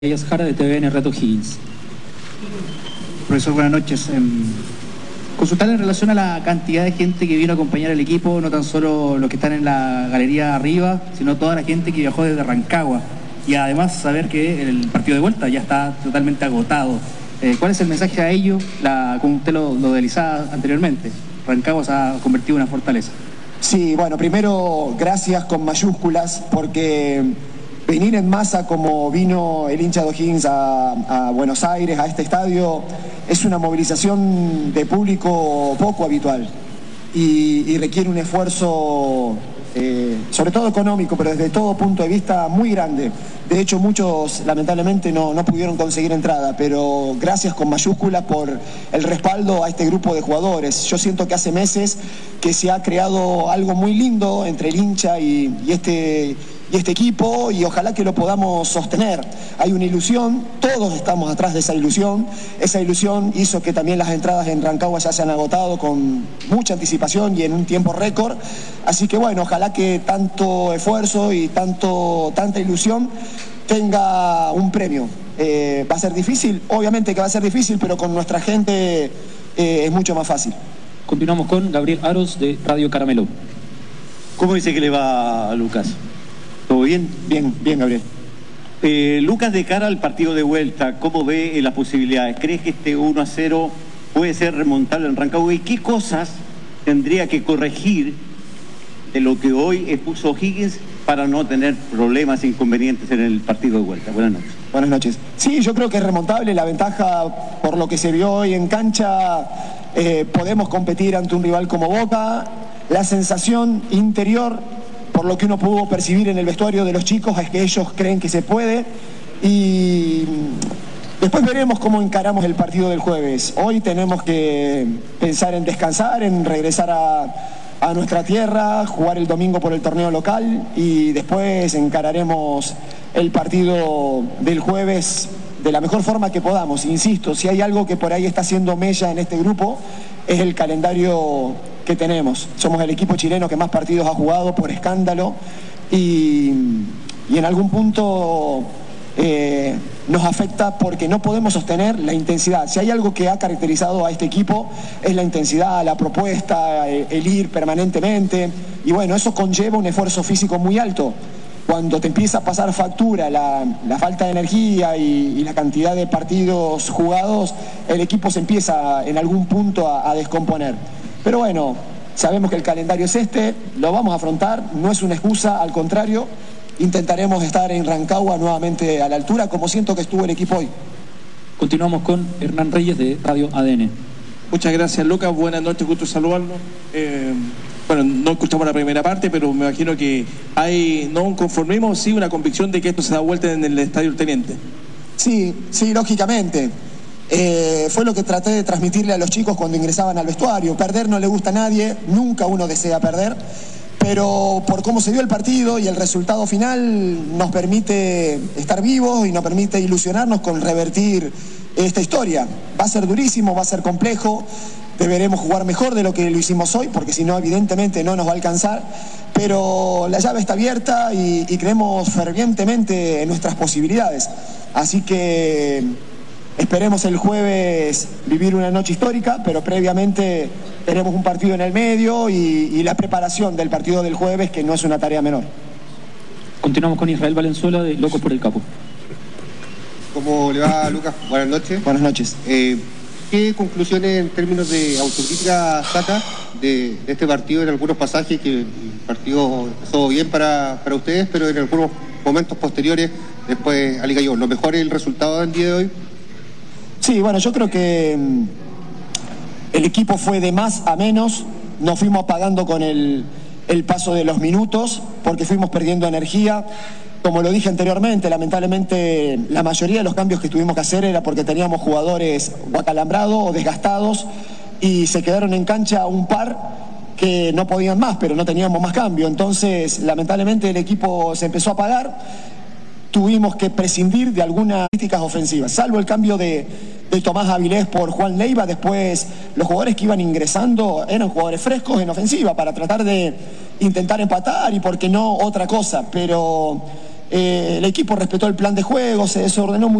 Elías Jara de TVN Reto Higgins. Profesor, buenas noches. Consultar en relación a la cantidad de gente que vino a acompañar al equipo, no tan solo los que están en la galería arriba, sino toda la gente que viajó desde Rancagua. Y además saber que el partido de vuelta ya está totalmente agotado. ¿Cuál es el mensaje a ellos? Como usted lo deslizaba anteriormente, Rancagua se ha convertido en una fortaleza. Sí, bueno, primero gracias con mayúsculas, porque venir en masa como vino el hincha de O'Higgins a Buenos Aires, a este estadio, es una movilización de público poco habitual y requiere un esfuerzo, sobre todo económico, pero desde todo punto de vista muy grande. De hecho, muchos lamentablemente no pudieron conseguir entrada, pero gracias con mayúsculas por el respaldo a este grupo de jugadores. Yo siento que hace meses que se ha creado algo muy lindo entre el hincha y este equipo, y ojalá que lo podamos sostener. Hay una ilusión, todos estamos atrás de esa ilusión. Esa ilusión hizo que también las entradas en Rancagua ya se han agotado con mucha anticipación y en un tiempo récord. Así que bueno, ojalá que tanto esfuerzo y tanta ilusión tenga un premio. Va a ser difícil, obviamente que va a ser difícil, pero con nuestra gente es mucho más fácil. Continuamos con Gabriel Aros de Radio Caramelo. ¿Cómo dice que le va a Lucas? ¿Todo bien? Bien, Gabriel. Lucas, de cara al partido de vuelta, ¿cómo ve las posibilidades? ¿Crees que este 1-0 puede ser remontable en Rancagua? ¿Y qué cosas tendría que corregir de lo que hoy expuso O'Higgins para no tener problemas e inconvenientes en el partido de vuelta? Buenas noches. Buenas noches. Sí, yo creo que es remontable. La ventaja, por lo que se vio hoy en cancha, podemos competir ante un rival como Boca. La sensación interior, por lo que uno pudo percibir en el vestuario de los chicos, es que ellos creen que se puede, y después veremos cómo encaramos el partido del jueves. Hoy tenemos que pensar en descansar, en regresar a nuestra tierra, jugar el domingo por el torneo local, y después encararemos el partido del jueves de la mejor forma que podamos. Insisto, si hay algo que por ahí está haciendo mella en este grupo, es el calendario que tenemos. Somos el equipo chileno que más partidos ha jugado por escándalo, y en algún punto nos afecta porque no podemos sostener la intensidad. Si hay algo que ha caracterizado a este equipo, es la intensidad, la propuesta, el ir permanentemente, y bueno, eso conlleva un esfuerzo físico muy alto. Cuando te empieza a pasar factura la falta de energía y la cantidad de partidos jugados, el equipo se empieza en algún punto a descomponer. Pero bueno, sabemos que el calendario es este, lo vamos a afrontar, no es una excusa, al contrario, intentaremos estar en Rancagua nuevamente a la altura, como siento que estuvo el equipo hoy. Continuamos con Hernán Reyes de Radio ADN. Muchas gracias, Lucas. Buenas noches, gusto saludarlo. Bueno, no escuchamos la primera parte, pero me imagino que hay no un conformismo, sí una convicción de que esto se da vuelta en el Estadio El Teniente. Sí, lógicamente. Fue lo que traté de transmitirle a los chicos cuando ingresaban al vestuario. Perder no le gusta a nadie, nunca uno desea perder, pero por cómo se dio el partido y el resultado final nos permite estar vivos y nos permite ilusionarnos con revertir esta historia. Va a ser durísimo, va a ser complejo, deberemos jugar mejor de lo que lo hicimos hoy, porque si no, evidentemente no nos va a alcanzar, pero la llave está abierta y creemos fervientemente en nuestras posibilidades. Así que esperemos el jueves vivir una noche histórica, pero previamente tenemos un partido en el medio y la preparación del partido del jueves, que no es una tarea menor. Continuamos con Israel Valenzuela de Locos por el Capo. ¿Cómo le va, Lucas? Buenas noches. Buenas noches. ¿Qué conclusiones en términos de autocrítica saca de este partido en algunos pasajes? Que el partido empezó bien para ustedes, pero en algunos momentos posteriores después alicayó. ¿Lo mejor es el resultado del día de hoy? Sí, bueno, yo creo que el equipo fue de más a menos, nos fuimos apagando con el paso de los minutos, porque fuimos perdiendo energía. Como lo dije anteriormente, lamentablemente la mayoría de los cambios que tuvimos que hacer era porque teníamos jugadores o acalambrados o desgastados, y se quedaron en cancha un par que no podían más, pero no teníamos más cambio. Entonces, lamentablemente el equipo se empezó a apagar. Tuvimos que prescindir de algunas críticas ofensivas, salvo el cambio de Tomás Avilés por Juan Leiva. Después los jugadores que iban ingresando eran jugadores frescos en ofensiva para tratar de intentar empatar y por qué no otra cosa, pero el equipo respetó el plan de juego, se desordenó muy